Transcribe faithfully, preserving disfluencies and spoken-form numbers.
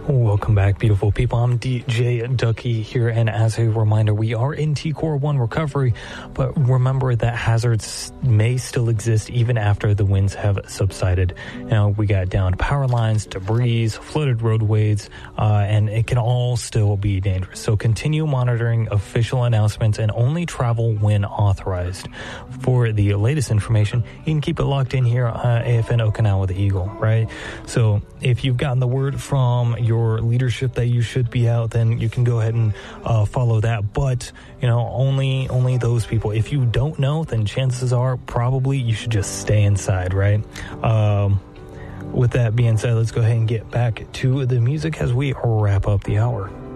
Welcome back, beautiful people. I'm D J Ducky here, and as a reminder, we are in T Core one recovery, but remember that hazards may still exist even after the winds have subsided. You know, we got downed power lines, debris, flooded roadways, uh, and it can all still be dangerous. So continue monitoring official announcements and only travel when authorized. For the latest information, you can keep it locked in here on A F N Okinawa The Eagle, right? So if you've gotten the word from your leadership that you should be out, then you can go ahead and uh, follow that. But, you know, only only those people. If you don't know, then chances are probably you should just stay inside, right? Um, with that being said, let's go ahead and get back to the music as we wrap up the hour.